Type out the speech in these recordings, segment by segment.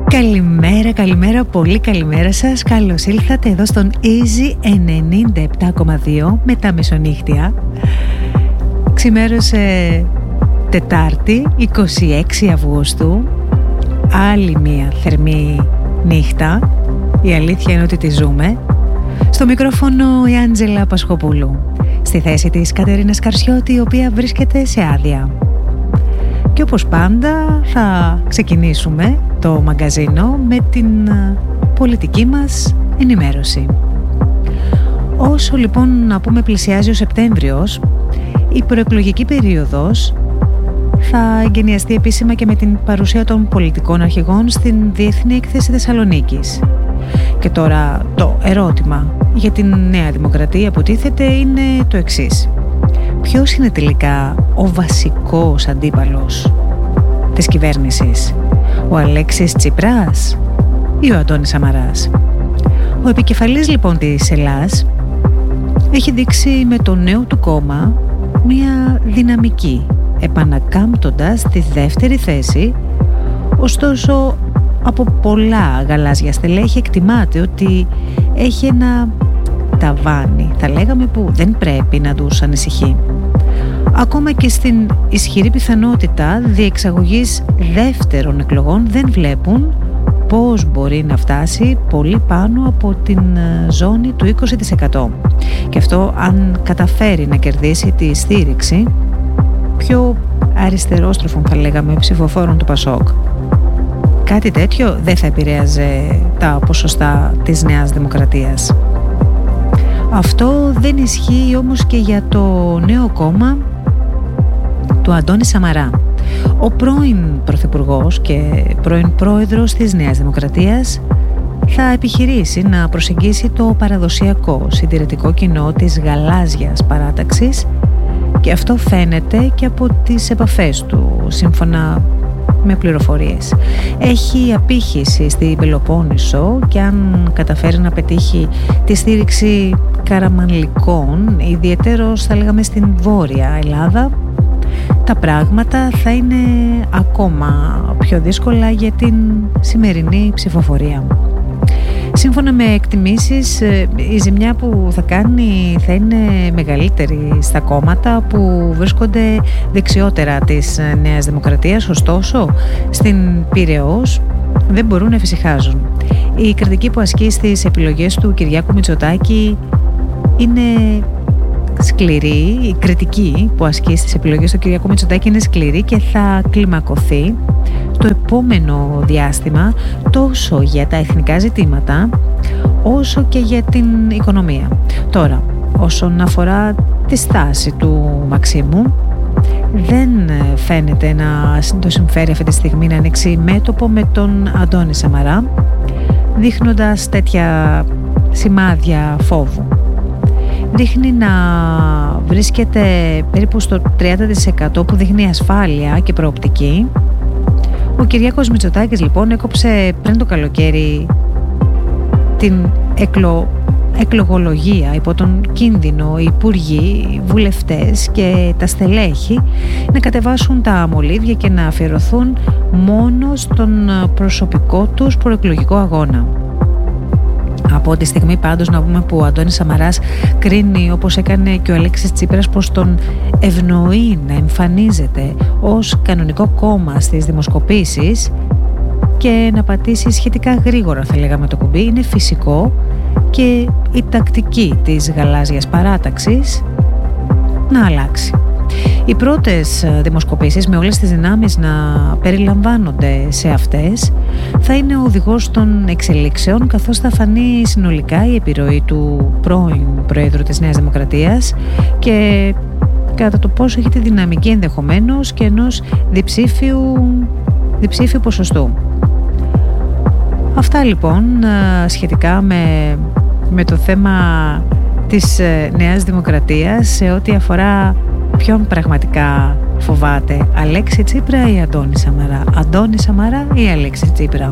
Καλημέρα, καλημέρα, πολύ καλημέρα σας. Καλώς ήλθατε εδώ στον Easy 97,2 με τα μεσονύχτια. Ξημέρωσε Τετάρτη, 26 Αυγούστου. Άλλη μία θερμή νύχτα. Η αλήθεια είναι ότι τη ζούμε. Στο μικρόφωνο η Άντζελα Πασχοπούλου. Στη θέση της Κατερίνας Καρσιώτη, η οποία βρίσκεται σε άδεια. Και όπως πάντα θα ξεκινήσουμε το μαγκαζίνο με την πολιτική μας ενημέρωση. Όσο λοιπόν να πούμε πλησιάζει ο Σεπτέμβριος, η προεκλογική περίοδος θα εγκαινιαστεί επίσημα και με την παρουσία των πολιτικών αρχηγών στην Διεθνή Έκθεση Θεσσαλονίκης. Και τώρα το ερώτημα για την Νέα Δημοκρατία που τίθεται είναι το εξής. Ποιος είναι τελικά ο βασικός αντίπαλος της κυβέρνησης, ο Αλέξης Τσίπρας ή ο Αντώνης Σαμαράς? Ο επικεφαλής λοιπόν της Ελλάς έχει δείξει με το νέο του κόμμα μια δυναμική, επανακάμπτοντας τη δεύτερη θέση. Ωστόσο από πολλά γαλάζια στελέχη εκτιμάται ότι έχει ένα ταβάνι, θα λέγαμε, που δεν πρέπει να τους ανησυχεί. Ακόμα και στην ισχυρή πιθανότητα διεξαγωγής δεύτερων εκλογών δεν βλέπουν πώς μπορεί να φτάσει πολύ πάνω από την ζώνη του 20%. Και αυτό αν καταφέρει να κερδίσει τη στήριξη πιο αριστερόστροφων, θα λέγαμε, ψηφοφόρων του Πασόκ. Κάτι τέτοιο δεν θα επηρέαζε τα ποσοστά της Νέας Δημοκρατίας. Αυτό δεν ισχύει όμως και για το νέο κόμμα του Αντώνη Σαμαρά. Ο πρώην Πρωθυπουργός και πρώην Πρόεδρος της Νέας Δημοκρατίας θα επιχειρήσει να προσεγγίσει το παραδοσιακό συντηρητικό κοινό της γαλάζιας παράταξης, και αυτό φαίνεται και από τις επαφές του, σύμφωνα με πληροφορίες. Έχει απήχηση στην Πελοπόννησο και αν καταφέρει να πετύχει τη στήριξη καραμανλικών, ιδιαιτέρως θα λέγαμε στην Βόρεια Ελλάδα, τα πράγματα θα είναι ακόμα πιο δύσκολα για την σημερινή ψηφοφορία. Σύμφωνα με εκτιμήσεις, η ζημιά που θα κάνει θα είναι μεγαλύτερη στα κόμματα που βρίσκονται δεξιότερα της Νέας Δημοκρατίας. Ωστόσο, στην Πειραιώς δεν μπορούν να εφησυχάζουν. Η κριτική που ασκεί στις επιλογές του Κυριάκου Μητσοτάκη είναι σκληρή. Η κριτική που ασκεί στις επιλογές του Κυριάκου Μητσοτάκη είναι σκληρή και θα κλιμακωθεί το επόμενο διάστημα, τόσο για τα εθνικά ζητήματα όσο και για την οικονομία. Τώρα, όσον αφορά τη στάση του Μαξίμου, δεν φαίνεται να το συμφέρει αυτή τη στιγμή να ανοίξει μέτωπο με τον Αντώνη Σαμαρά, δείχνοντας τέτοια σημάδια φόβου. Δείχνει να βρίσκεται περίπου στο 30% που δείχνει ασφάλεια και προοπτική. Ο Κυριάκος Μητσοτάκης λοιπόν έκοψε πριν το καλοκαίρι την εκλογολογία υπό τον κίνδυνο οι υπουργοί, οι βουλευτές και τα στελέχη να κατεβάσουν τα μολύβια και να αφιερωθούν μόνο στον προσωπικό τους προεκλογικό αγώνα. Από τη στιγμή πάντως να πούμε που ο Αντώνης Σαμαράς κρίνει, όπως έκανε και ο Αλέξης Τσίπρας, πως τον ευνοεί να εμφανίζεται ως κανονικό κόμμα στις δημοσκοπήσεις και να πατήσει σχετικά γρήγορα, θα λέγαμε, το κουμπί, είναι φυσικό και η τακτική της γαλάζιας παράταξης να αλλάξει. Οι πρώτες δημοσκοπήσεις, με όλες τις δυνάμεις να περιλαμβάνονται σε αυτές, θα είναι ο οδηγός των εξελίξεων, καθώς θα φανεί συνολικά η επιρροή του πρώην Προέδρου της Νέας Δημοκρατίας και κατά το πόσο έχει τη δυναμική ενδεχομένως και ενός διψήφιου ποσοστού. Αυτά λοιπόν σχετικά με το θέμα της Νέας Δημοκρατίας σε ό,τι αφορά ποιον πραγματικά φοβάται, Αλέξη Τσίπρα ή Αντώνη Σαμαρά, Αντώνη Σαμαρά ή Αλέξη Τσίπρα.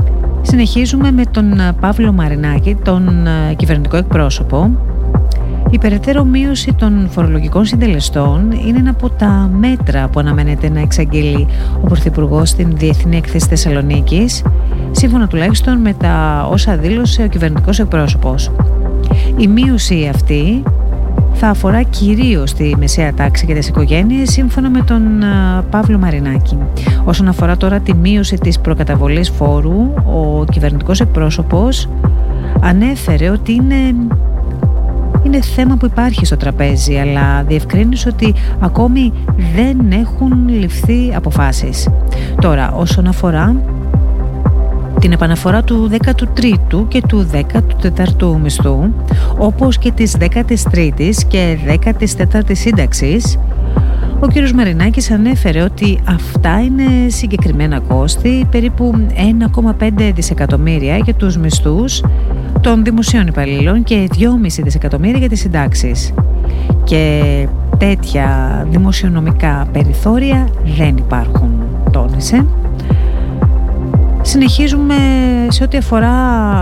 Συνεχίζουμε με τον Παύλο Μαρινάκη, τον κυβερνητικό εκπρόσωπο, Η περαιτέρω μείωση των φορολογικών συντελεστών είναι ένα από τα μέτρα που αναμένεται να εξαγγείλει ο Πρωθυπουργός στην Διεθνή Έκθεση Θεσσαλονίκης, σύμφωνα τουλάχιστον με τα όσα δήλωσε ο κυβερνητικός εκπρόσωπος. Η μείωση αυτή θα αφορά κυρίως τη μεσαία τάξη και τις οικογένειες, σύμφωνα με τον Παύλο Μαρινάκη. Όσον αφορά τώρα τη μείωση της προκαταβολής φόρου, ο κυβερνητικός εκπρόσωπος ανέφερε ότι είναι θέμα που υπάρχει στο τραπέζι, αλλά διευκρίνησε ότι ακόμη δεν έχουν ληφθεί αποφάσεις. Τώρα, όσον αφορά την επαναφορά του 13ου και του 14ου μισθού, όπως και της 13ης και 14ης σύνταξης, ο κ. Μαρινάκης ανέφερε ότι αυτά είναι συγκεκριμένα κόστη, περίπου 1,5 δισεκατομμύρια για τους μισθούς των δημοσίων υπαλλήλων και 2,5 δισεκατομμύρια για τις συντάξεις. Και τέτοια δημοσιονομικά περιθώρια δεν υπάρχουν, τόνισε. Συνεχίζουμε σε ό,τι αφορά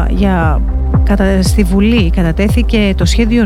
στη Βουλή. Κατατέθηκε το σχέδιο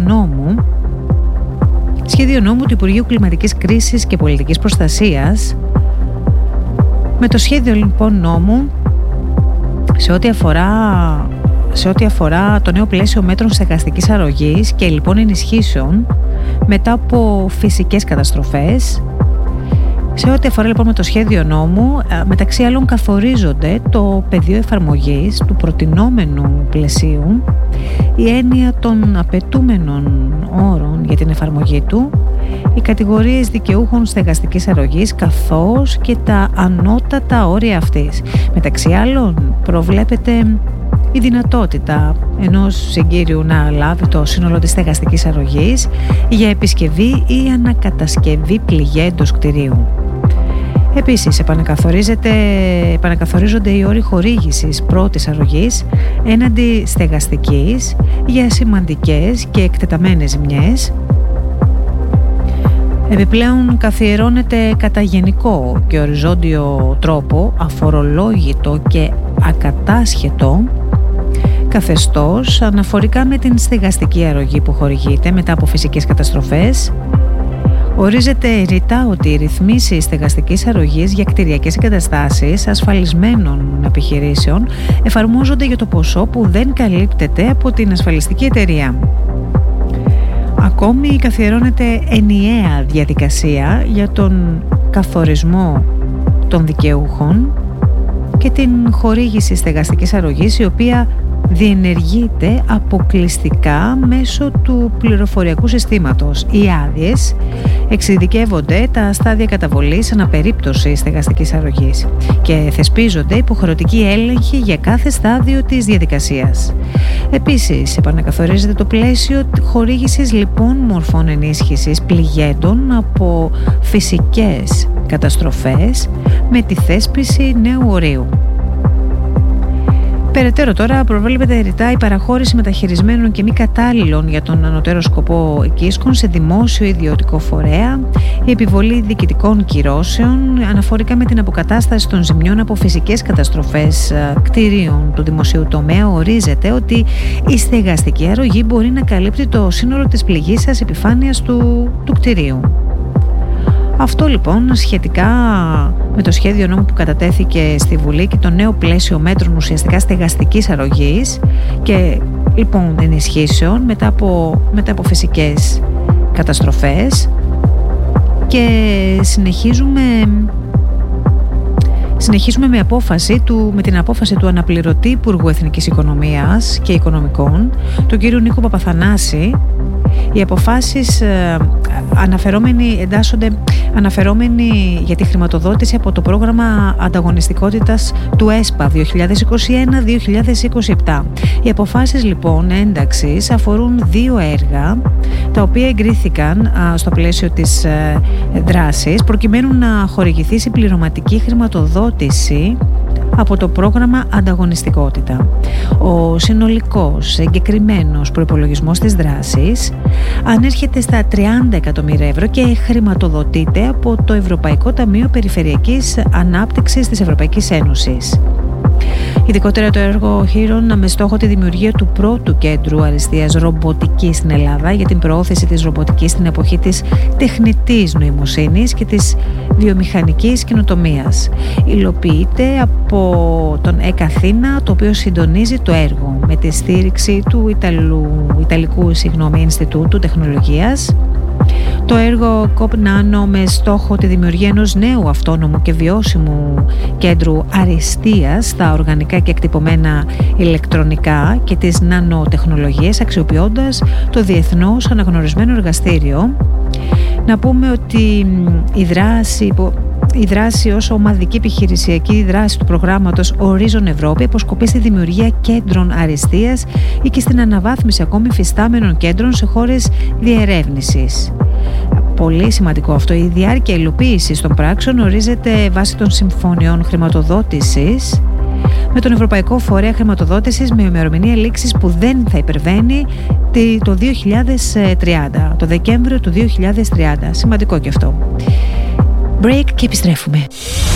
νόμου του Υπουργείου Κλιματικής Κρίσης και Πολιτικής Προστασίας. Με το σχέδιο λοιπόν νόμου σε ό,τι αφορά το νέο πλαίσιο μέτρων στεγαστικής αρρωγής και λοιπόν ενισχύσεων μετά από φυσικές καταστροφές. Σε ό,τι αφορά λοιπόν με το σχέδιο νόμου, μεταξύ άλλων καθορίζονται το πεδίο εφαρμογής του προτινόμενου πλαισίου, η έννοια των απαιτούμενων όρων για την εφαρμογή του, οι κατηγορίες δικαιούχων στεγαστικής αρρωγής καθώς και τα ανώτατα όρια αυτής. Μεταξύ άλλων προβλέπεται η δυνατότητα ενός συγκύριου να λάβει το σύνολο της στεγαστικής αρρωγής για επισκευή ή ανακατασκευή πληγέντος κτηρίου. Επίσης, επανακαθορίζονται οι όροι χορήγησης πρώτης αρρωγής έναντι στεγαστικής για σημαντικές και εκτεταμένες ζημιές. Επιπλέον, καθιερώνεται κατά γενικό και οριζόντιο τρόπο, αφορολόγητο και ακατάσχετο καθεστώς αναφορικά με την στεγαστική αρρωγή που χορηγείται μετά από φυσικές καταστροφές. Ορίζεται ρητά ότι οι ρυθμίσεις στεγαστικής αρρωγής για κτηριακές εγκαταστάσεις ασφαλισμένων επιχειρήσεων εφαρμόζονται για το ποσό που δεν καλύπτεται από την ασφαλιστική εταιρεία. Ακόμη καθιερώνεται ενιαία διαδικασία για τον καθορισμό των δικαιούχων και την χορήγηση στεγαστικής αρρωγής, η οποία διενεργείται αποκλειστικά μέσω του πληροφοριακού συστήματος. Οι άδειες εξειδικεύονται τα στάδια καταβολής αναπερίπτωση στεγαστικής αρρωγής και θεσπίζονται υποχρεωτικοί έλεγχοι για κάθε στάδιο της διαδικασίας. Επίσης, επανακαθορίζεται το πλαίσιο χορήγησης λοιπόν μορφών ενίσχυσης πληγέντων από φυσικές καταστροφές με τη θέσπιση νέου ορίου. Περαιτέρω τώρα προβλέπεται ρητά η παραχώρηση μεταχειρισμένων και μη κατάλληλων για τον ανωτέρω σκοπό οικίσκων σε δημόσιο ιδιωτικό φορέα, η επιβολή διοικητικών κυρώσεων αναφορικά με την αποκατάσταση των ζημιών από φυσικές καταστροφές κτηρίων του δημοσίου τομέα. Ορίζεται ότι η στεγαστική αρρωγή μπορεί να καλύπτει το σύνολο της πληγήσας επιφάνειας του κτηρίου. Αυτό λοιπόν σχετικά με το σχέδιο νόμου που κατατέθηκε στη Βουλή και το νέο πλαίσιο μέτρων ουσιαστικά στεγαστικής αρρωγής και λοιπόν ενισχύσεων μετά από φυσικές καταστροφές. Και συνεχίζουμε με την απόφαση του αναπληρωτή Υπουργού Εθνικής Οικονομίας και Οικονομικών, του κ. Νίκου Παπαθανάση. Οι αποφάσεις αναφερόμενοι για τη χρηματοδότηση από το πρόγραμμα ανταγωνιστικότητας του ΕΣΠΑ 2021-2027. Οι αποφάσεις λοιπόν ένταξης αφορούν δύο έργα τα οποία εγκρίθηκαν στο πλαίσιο της δράσης προκειμένου να χορηγηθεί συμπληρωματική χρηματοδότηση από το πρόγραμμα ανταγωνιστικότητα. Ο συνολικός εγκεκριμένος προϋπολογισμός της δράσης ανέρχεται στα 30 εκατομμύρια ευρώ και χρηματοδοτείται από το Ευρωπαϊκό Ταμείο Περιφερειακής Ανάπτυξης της Ευρωπαϊκής Ένωσης. Ειδικότερα το έργο Χείρονα με στόχο τη δημιουργία του πρώτου κέντρου αριστείας ρομποτικής στην Ελλάδα για την προώθηση της ρομποτικής στην εποχή της τεχνητής νοημοσύνης και της βιομηχανικής καινοτομίας. Υλοποιείται από τον ΕΚ-Αθήνα, το οποίο συντονίζει το έργο με τη στήριξη του Ιταλικού Ινστιτούτου Τεχνολογίας. Το έργο COP Nano με στόχο τη δημιουργία ενός νέου αυτόνομου και βιώσιμου κέντρου αριστείας στα οργανικά και εκτυπωμένα ηλεκτρονικά και τις νανοτεχνολογίες, αξιοποιώντας το διεθνώς αναγνωρισμένο εργαστήριο. Να πούμε ότι η δράση ως ομαδική επιχειρησιακή δράση του προγράμματος Horizon Ευρώπη αποσκοπεί στη δημιουργία κέντρων αριστείας ή και στην αναβάθμιση ακόμη φυστάμενων κέντρων σε χώρες διερεύνησης. Πολύ σημαντικό αυτό. Η διάρκεια υλοποίησης των πράξεων ορίζεται βάσει των συμφωνιών χρηματοδότησης με τον Ευρωπαϊκό Φορέα Χρηματοδότησης με ημερομηνία λήξης που δεν θα υπερβαίνει το 2030, το Δεκέμβριο του 2030. Σημαντικό και αυτό. Break και επιστρέφουμε.